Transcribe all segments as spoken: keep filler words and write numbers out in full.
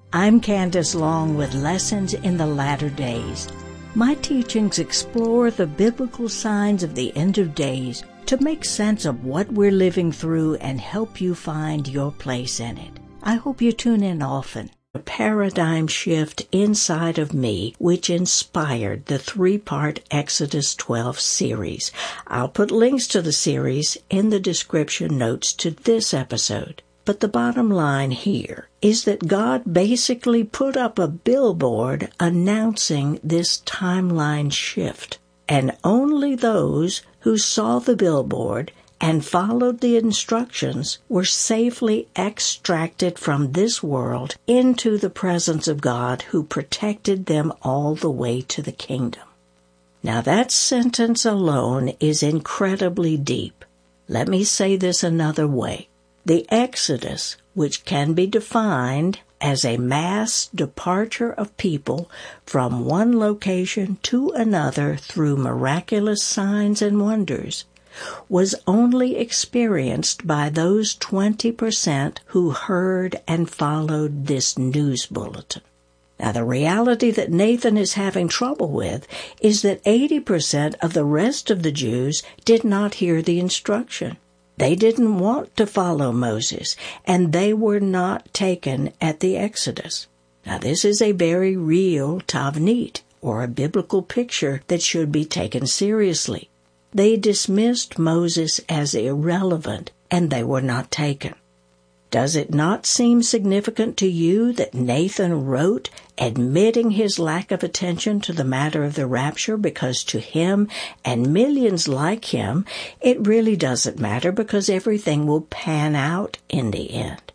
I'm Candace Long with Lessons in the Latter Days. My teachings explore the biblical signs of the end of days to make sense of what we're living through and help you find your place in it. I hope you tune in often. A paradigm shift inside of me which inspired the three-part Exodus twelve series. I'll put links to the series in the description notes to this episode. But the bottom line here is that God basically put up a billboard announcing this timeline shift. And only those who saw the billboard and followed the instructions were safely extracted from this world into the presence of God, who protected them all the way to the kingdom. Now that sentence alone is incredibly deep. Let me say this another way. The Exodus, which can be defined as a mass departure of people from one location to another through miraculous signs and wonders, was only experienced by those twenty percent who heard and followed this news bulletin. Now, the reality that Nathan is having trouble with is that eighty percent of the rest of the Jews did not hear the instruction. They didn't want to follow Moses, and they were not taken at the Exodus. Now, this is a very real tavnit, or a biblical picture that should be taken seriously. They dismissed Moses as irrelevant, and they were not taken. Does it not seem significant to you that Nathan wrote admitting his lack of attention to the matter of the rapture, because to him and millions like him, it really doesn't matter because everything will pan out in the end?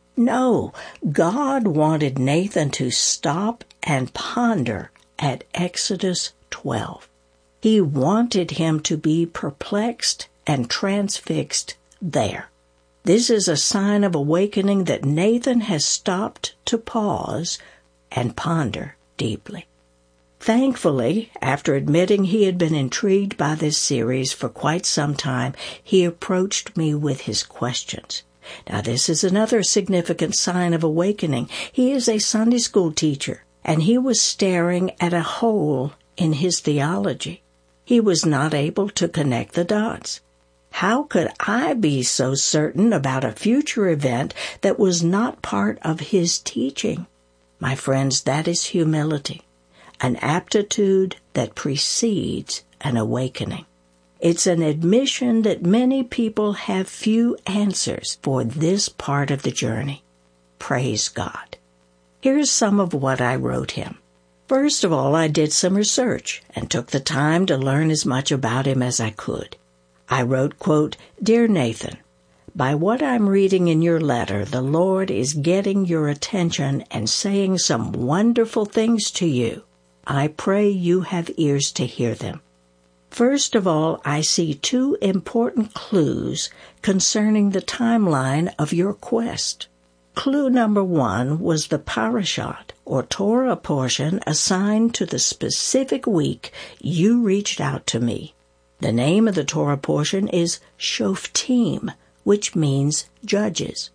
No, God wanted Nathan to stop and ponder at Exodus twelve. He wanted him to be perplexed and transfixed there. This is a sign of awakening that Nathan has stopped to pause and ponder deeply. Thankfully, after admitting he had been intrigued by this series for quite some time, he approached me with his questions. Now, this is another significant sign of awakening. He is a Sunday school teacher, and he was staring at a hole in his theology. He was not able to connect the dots. How could I be so certain about a future event that was not part of his teaching? My friends, that is humility, an aptitude that precedes an awakening. It's an admission that many people have few answers for this part of the journey. Praise God. Here's some of what I wrote him. First of all, I did some research and took the time to learn as much about him as I could. I wrote, quote, "Dear Nathan, by what I'm reading in your letter, the Lord is getting your attention and saying some wonderful things to you. I pray you have ears to hear them. First of all, I see two important clues concerning the timeline of your quest. Clue number one was the parashat, or Torah portion, assigned to the specific week you reached out to me. The name of the Torah portion is Shoftim, which means judges.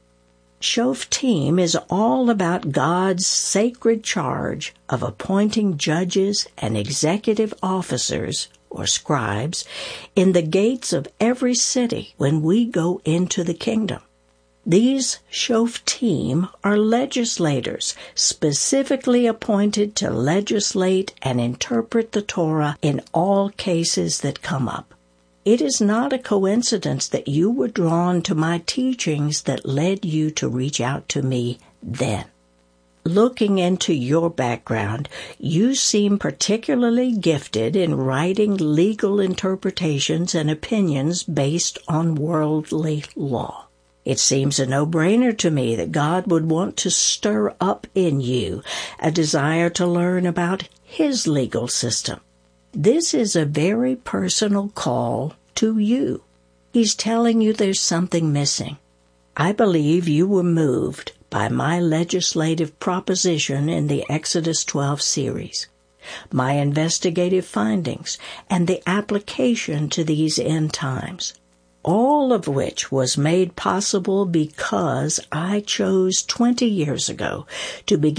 Shoftim is all about God's sacred charge of appointing judges and executive officers, or scribes, in the gates of every city when we go into the kingdom. These Shoftim are legislators specifically appointed to legislate and interpret the Torah in all cases that come up. It is not a coincidence that you were drawn to my teachings that led you to reach out to me then. Looking into your background, you seem particularly gifted in writing legal interpretations and opinions based on worldly law. It seems a no-brainer to me that God would want to stir up in you a desire to learn about His legal system. This is a very personal call to you. He's telling you there's something missing. I believe you were moved by my legislative proposition in the Exodus twelve series, my investigative findings, and the application to these end times, all of which was made possible because I chose twenty years ago to begin